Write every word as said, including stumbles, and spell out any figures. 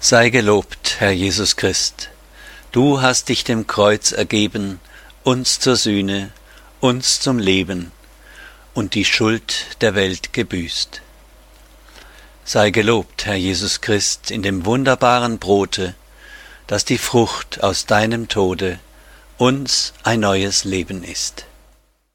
Sei gelobt, Herr Jesus Christ, du hast dich dem Kreuz ergeben, uns zur Sühne, uns zum Leben und die Schuld der Welt gebüßt. Sei gelobt, Herr Jesus Christ, in dem wunderbaren Brote, das die Frucht aus deinem Tode uns ein neues Leben ist.